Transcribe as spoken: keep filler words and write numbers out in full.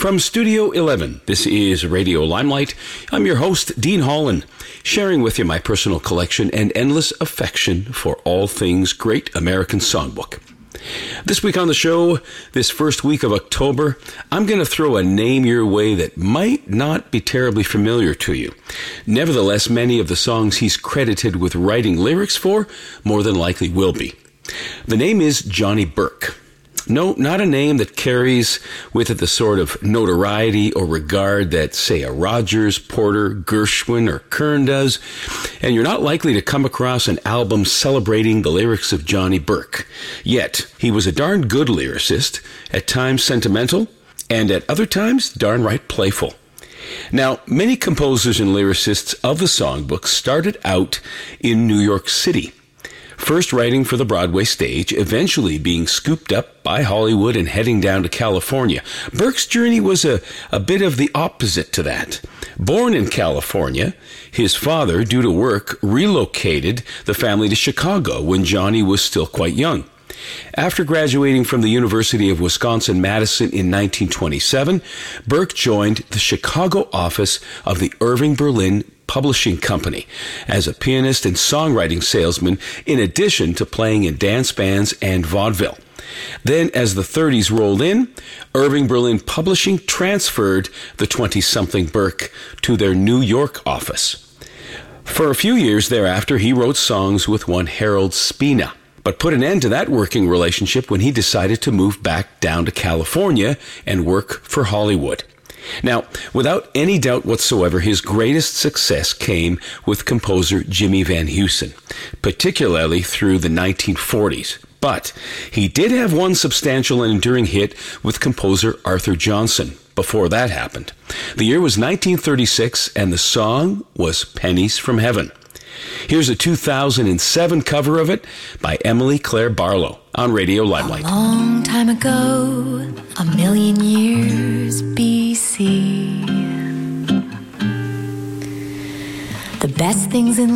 From Studio eleven, this is Radio Limelight. I'm your host, Dean Holland, sharing with you my personal collection and endless affection for all things great American songbook. This week on the show, this first week of October, I'm going to throw a name your way that might not be terribly familiar to you. Nevertheless, many of the songs he's credited with writing lyrics for more than likely will be. The name is Johnny Burke. No, not a name that carries with it the sort of notoriety or regard that, say, a Rogers, Porter, Gershwin, or Kern does. And you're not likely to come across an album celebrating the lyrics of Johnny Burke. Yet, he was a darn good lyricist, at times sentimental, and at other times darn right playful. Now, many composers and lyricists of the songbook started out in New York City, first writing for the Broadway stage, eventually being scooped up by Hollywood and heading down to California. Burke's journey was a, a bit of the opposite to that. Born in California, his father, due to work, relocated the family to Chicago when Johnny was still quite young. After graduating from the University of Wisconsin-Madison in nineteen twenty-seven, Burke joined the Chicago office of the Irving Berlin Publishing Company as a pianist and songwriting salesman, in addition to playing in dance bands and vaudeville. Then, as the thirties rolled in, Irving Berlin Publishing transferred the twenty-something Burke to their New York office. For a few years thereafter, he wrote songs with one Harold Spina, but put an end to that working relationship when he decided to move back down to California and work for Hollywood. Now, without any doubt whatsoever, his greatest success came with composer Jimmy Van Heusen, particularly through the nineteen forties. But he did have one substantial and enduring hit with composer Arthur Johnson before that happened. The year was nineteen thirty-six, and the song was Pennies from Heaven. Here's a two thousand seven cover of it by Emily Claire Barlow on Radio Limelight. A long time ago, a million years B C, the best things in